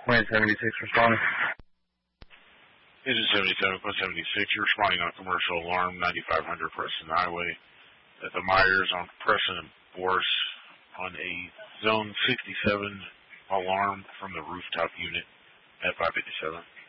Plan 76 responding. Agent 77, Plan 76, you're responding on a commercial alarm, 9500 Preston Highway, at the Myers on Preston and Boris on a Zone 67 alarm from the rooftop unit at 557.